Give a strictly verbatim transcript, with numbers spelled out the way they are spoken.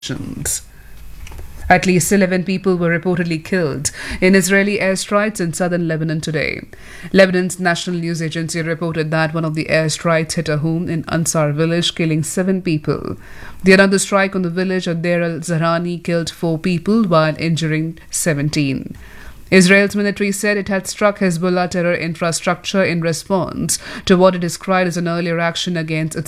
At least eleven people were reportedly killed in Israeli airstrikes in southern Lebanon today. Lebanon's national news agency reported that one of the airstrikes hit a home in Ansar village, killing seven people. The another strike on the village of Deir al-Zahrani killed four people while injuring seventeen. Israel's military said it had struck Hezbollah terror infrastructure in response to what it described as an earlier action against its